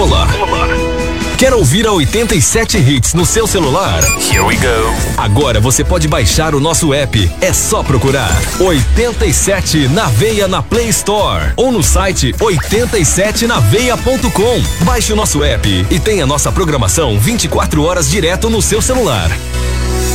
Olá. Quer ouvir a 87 Hits no seu celular? Here we go. Agora você pode baixar o nosso app. É só procurar 87 na Veia na Play Store ou no site 87naveia.com. Baixe o nosso app e tenha nossa programação 24 horas direto no seu celular.